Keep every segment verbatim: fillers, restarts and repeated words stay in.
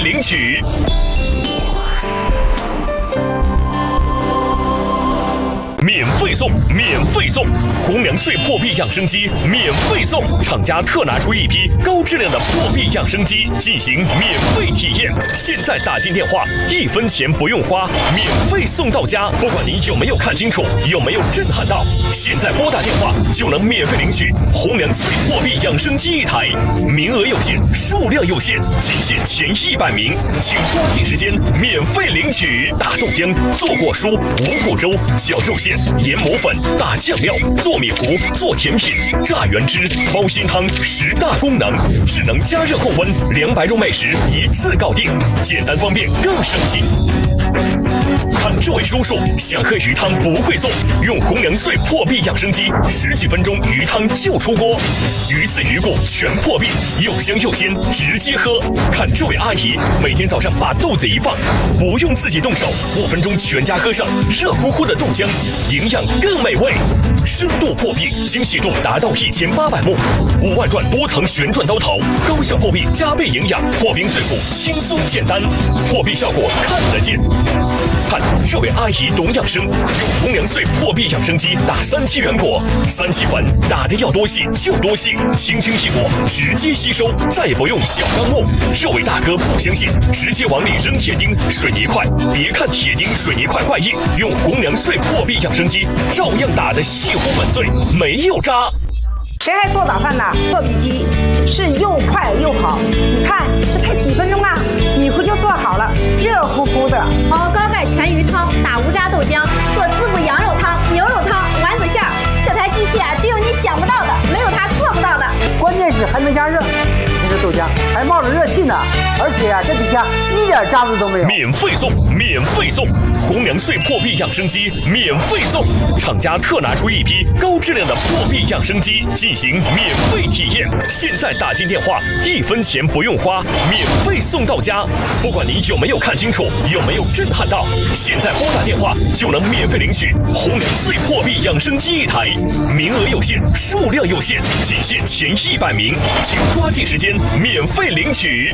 领取。免费送，免费送！红粮穗破壁养生机免费送，厂家特拿出一批高质量的破壁养生机进行免费体验。现在打进电话，一分钱不用花，免费送到家。不管你有没有看清楚，有没有震撼到，现在拨打电话就能免费领取红粮穗破壁养生机一台，名额有限，数量有限，仅限前一百名，请抓紧时间免费领取。打豆浆、做果蔬、五谷粥、绞肉馅、研磨粉、打酱料、做米糊、做甜品、榨原汁、包心汤，十大功能，智能加热控温，两百种美食一次搞定，简单方便更省心。看这位叔叔想喝鱼汤不会做，用红粮穗破壁养生机，十几分钟鱼汤就出锅，鱼刺鱼骨全破壁，又香又鲜，直接喝。看这位阿姨每天早上把豆子一放，不用自己动手，五分钟全家喝上热乎乎的豆浆，营养更美味。深度破壁，精细度达到一千八百目，五万转多层旋转刀头，高效破壁加倍营养，破冰碎骨轻松简单，破壁效果看得见。看这位阿姨懂养生，用红粮穗破壁养生机打三七原果，三七粉打的要多细就多细，轻轻一握直接吸收，再也不用小钢木。这位大哥不相信，直接往里扔铁钉、水泥块，别看铁钉、水泥块怪硬，用红粮穗破壁养生机照样打得细乎粉碎，没有渣。 谁还做早饭呢？破壁机是又快又好，你看这才几分钟啊，米糊就做好了，热乎乎的。 熬高钙全鱼汤，打无渣豆浆，做滋补羊肉汤、牛肉汤、丸子馅儿。这台机器啊，只有你想不到的，没有它做不到的。 关键是还能加热，这个豆浆还冒着热气呢，而且啊，这底下一点渣子都没有。 免费送，免费送！红粮穗破壁养生机免费送，厂家特拿出一批高质量的破壁养生机进行免费体验。现在打进电话，一分钱不用花，免费送到家。不管你有没有看清楚，有没有震撼到，现在拨打电话就能免费领取红粮穗破壁养生机一台，名额有限，数量有限，仅限前一百名，请抓紧时间免费领取。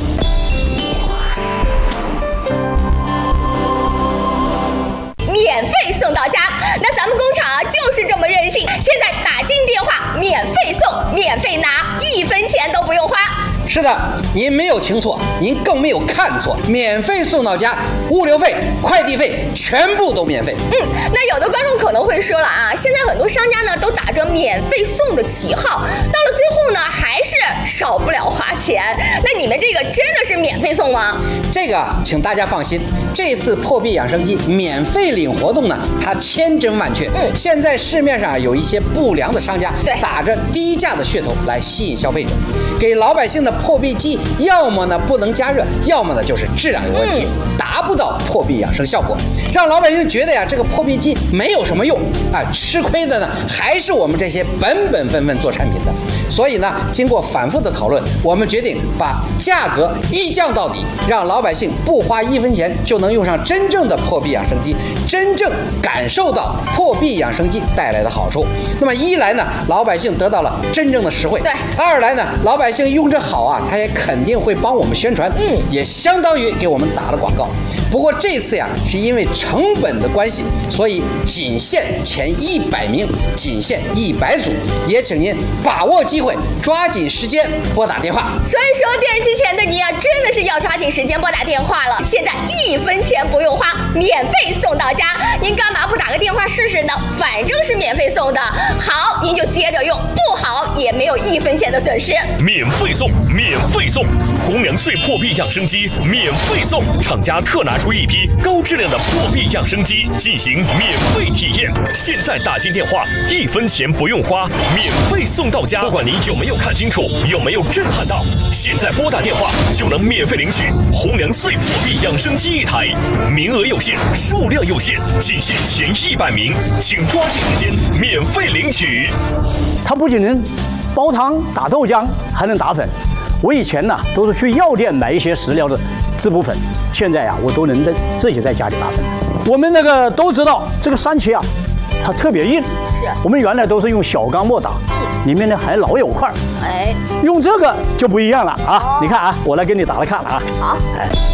免费送到家，那咱们工厂啊就是这么任性。现在打进电话，免费送，免费拿，一分钱都不用花。 是的，您没有听错，您更没有看错，免费送到家，物流费、快递费全部都免费。 嗯，那有的观众可能会说了啊，现在很多商家呢都打着免费送的旗号，到了最后呢还是少不了花钱。那你们这个真的是免费送吗？ 这个请大家放心，这次破壁养生机免费领活动呢，它千真万确。嗯，现在市面上有一些不良的商家打着低价的噱头来吸引消费者，给老百姓的破壁机要么呢不能加热，要么呢就是质量有问题，嗯、达不到破壁养生效果，让老百姓觉得呀这个破壁机没有什么用啊，吃亏的呢还是我们这些本本分分做产品的。所以呢，经过反复的讨论，我们决定把价格一降到底，让老百姓不花一分钱就能用上真正的破壁养生机，真正感受到破壁养生机带来的好处。那么一来呢，老百姓得到了真正的实惠；对，二来呢，老百姓用着好啊，他也肯定会帮我们宣传，嗯，也相当于给我们打了广告。不过这次呀，是因为成本的关系，所以仅限前一百名，仅限一百组，也请您把握机会，抓紧时间拨打电话。 所以说，电视机前的你啊，真的是要抓紧时间拨打电话了。现在一分钱不用花，免费送到家，您干嘛不打个电话试试呢？反正是免费送的，好您就接着用，不好也没有一分钱的损失。 免费送，免费送！红粮穗破壁养生机免费送，厂家特拿出一批高质量的破壁养生机进行免费体验。现在打进电话，一分钱不用花，免费送到家。不管你有没有看清楚，有没有震撼到，现在拨打电话就能免费领取红粮穗破壁养生机一台，名额有限，数量有限，仅限前一百名，请抓紧时间免费领取。 它不仅能煲汤、打豆浆，还能打粉。我以前呢都是去药店买一些食疗的滋补粉，现在呀我都能在自己在家里打粉。我们那个都知道这个三七啊，它特别硬，是我们原来都是用小钢末打，里面呢还老有块，哎，用这个就不一样了啊！哦、你看啊，我来给你打来看了啊，好，哎。